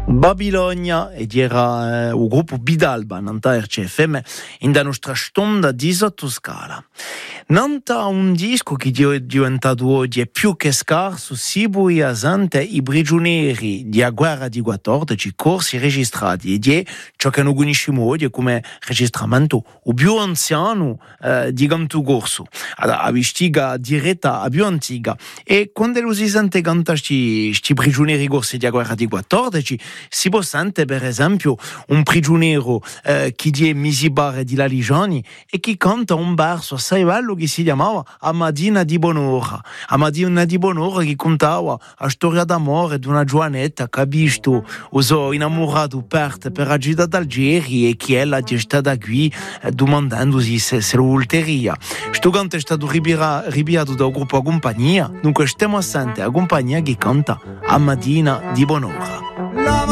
Babilonia ed era il gruppo Bidalba nanta RCFM in da nostra stonda di sottoscala. Nanta un disco che è diventato oggi più che scarso, Sibu e Asante, i prigionieri di guerra di 14 corsi registrati ed è ciò che noi conosciamo oggi come registramento o più anziano di Gantu Corso, a vistiga diretta a più antica. E quando lo si sente cantare questi prigionieri corsi di guerra di 14, si può sentire per esempio un prigioniero che è Misibare di Laligiani e che canta un verso assai bello che si chiamava Amadina di Bonora. Amadina di Bonora che contava la storia d'amore di una giovanetta che ha visto uso innamorato per agita d'Algeri e che ella è stata qui domandandosi se lo volteria. Questo canto è stato ripiato dal gruppo Compagnia, dunque stiamo a sentire a Compagnia che canta Amadina di Bonora.